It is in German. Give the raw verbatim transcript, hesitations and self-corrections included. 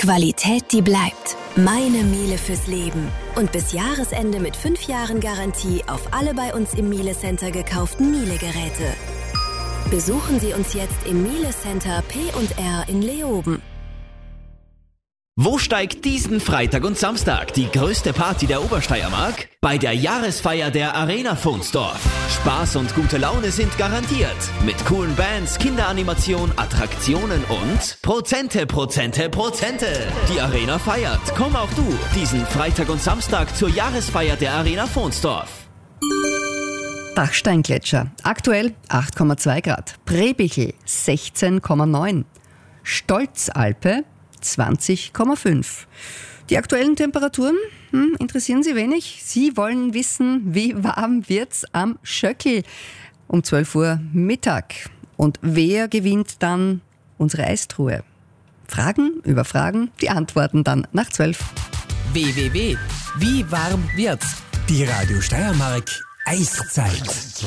Qualität, die bleibt. Meine Miele fürs Leben. Und bis Jahresende mit fünf Jahren Garantie auf alle bei uns im Miele Center gekauften Miele-Geräte. Besuchen Sie uns jetzt im Miele Center P und R in Leoben. Wo steigt diesen Freitag und Samstag die größte Party der Obersteiermark? Bei der Jahresfeier der Arena Vunsdorf. Spaß und gute Laune sind garantiert. Mit coolen Bands, Kinderanimation, Attraktionen und Prozente, Prozente, Prozente. Die Arena feiert. Komm auch du diesen Freitag und Samstag zur Jahresfeier der Arena Vunsdorf. Dachsteingletscher, aktuell acht Komma zwei Grad. Prebichel sechzehn Komma neun. Stolzalpe zwanzig Komma fünf. Die aktuellen Temperaturen hm, interessieren Sie wenig. Sie wollen wissen, wie warm wird's am Schöckl um zwölf Uhr Mittag. Und wer gewinnt dann unsere Eistruhe? Fragen über Fragen, die Antworten dann nach zwölf. w w w punkt wie warm wird's? Die Radio Steiermark Eiszeit.